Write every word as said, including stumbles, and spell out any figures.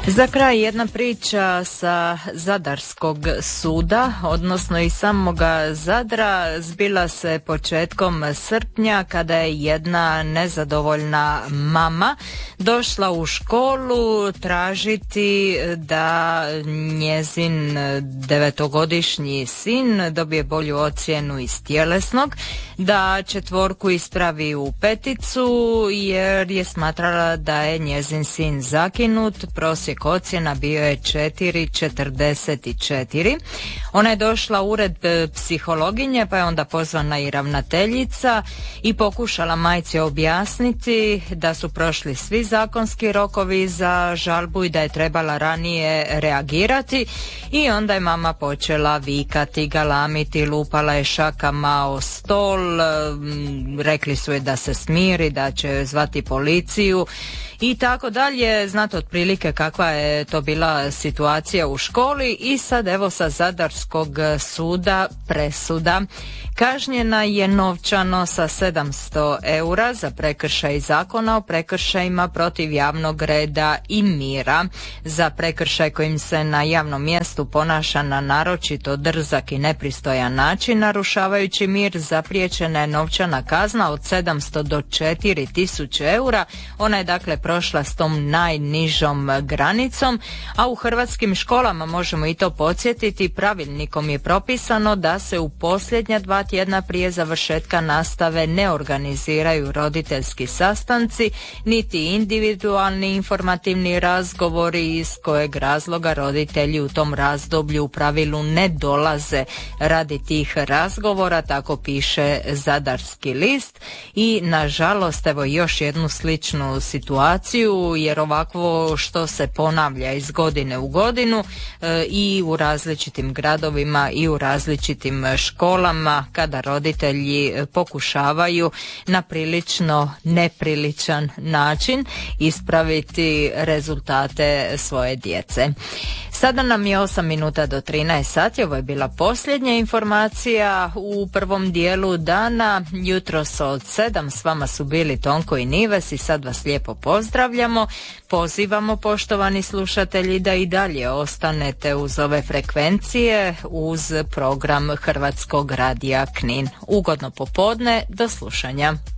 Za kraj jedna priča sa Zadarskog suda, odnosno iz samoga Zadra, zbila se početkom srpnja kada je jedna nezadovoljna mama došla u školu tražiti da njezin devetogodišnji sin dobije bolju ocjenu iz tjelesnog, da četvorku ispravi u peticu jer je smatrala da je njezin sin zakinut. Prosjek ocjena bio je četiri zarez četrdeset četiri. Ona je došla u ured psihologinje, pa je onda pozvana i ravnateljica i pokušala majci objasniti da su prošli svi zakonski rokovi za žalbu i da je trebala ranije reagirati, i onda je mama počela vikati, galamiti, lupala je šakama o stol, rekli su je da se smiri, da će zvati policiju i tako dalje. Znate otprilike kakva je to bila situacija u školi. I sad evo sa Zadarskog suda presuda. Kažnjena je novčano sa sedamsto eura za prekršaj Zakona o prekršajima protiv javnog reda i mira. Za prekršaj kojim se na javnom mjestu ponaša na naročito drzak i nepristojan način narušavajući mir, zapriječena je novčana kazna od sedamsto do četiri tisuće eura. Ona je dakle prošla s tom najnižom granicom, a u hrvatskim školama, možemo i to podsjetiti, pravilnikom je propisano da se u posljednja dva tjedna prije završetka nastave ne organiziraju roditeljski sastanci, niti individualni informativni razgovori, iz kojeg razloga roditelji u tom razdoblju u pravilu ne dolaze radi tih razgovora, tako piše Zadarski list. I nažalost evo još jednu sličnu situaciju, jer ovakvo što se ponavlja iz godine u godinu e, i u različitim gradovima i u različitim školama, kada roditelji pokušavaju na prilično nepriličan način ispraviti rezultate svoje djece. Sada nam je osam minuta do trinaest sati, ovo je bila posljednja informacija u prvom dijelu dana. Jutros od sedam s vama su bili Tonko i Nives i sad vas lijepo pozdravljamo. Pozivamo, poštovani slušatelji, da i dalje ostanete uz ove frekvencije, uz program Hrvatskog radija Knin. Ugodno popodne, do slušanja.